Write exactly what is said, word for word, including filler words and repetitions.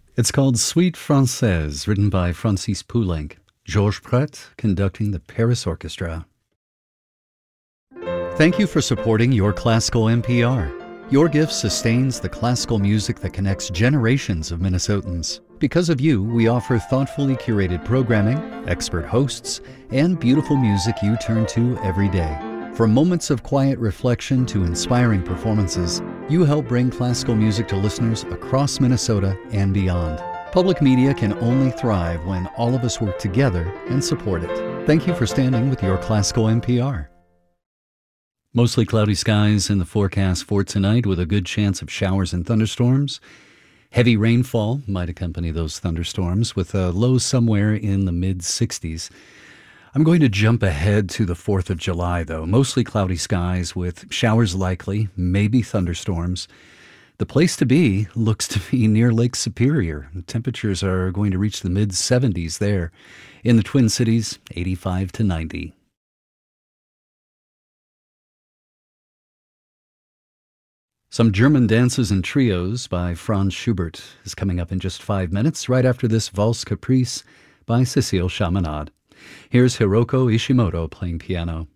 It's called Suite Française, written by Francis Poulenc. Georges Pret conducting the Paris Orchestra. Thank you for supporting Your Classical N P R. Your gift sustains the classical music that connects generations of Minnesotans. Because of you, we offer thoughtfully curated programming, expert hosts, and beautiful music you turn to every day. From moments of quiet reflection to inspiring performances, you help bring classical music to listeners across Minnesota and beyond. Public media can only thrive when all of us work together and support it. Thank you for standing with Your Classical N P R. Mostly cloudy skies in the forecast for tonight with a good chance of showers and thunderstorms. Heavy rainfall might accompany those thunderstorms with a low somewhere in the mid sixties. I'm going to jump ahead to the fourth of July, though. Mostly cloudy skies with showers likely, maybe thunderstorms. The place to be looks to be near Lake Superior. Temperatures are going to reach the mid seventies there. In the Twin Cities, eighty-five to ninety. Some German dances and trios by Franz Schubert is coming up in just five minutes, right after this Valse Caprice by Cécile Chaminade. Here's Hiroko Ishimoto playing piano.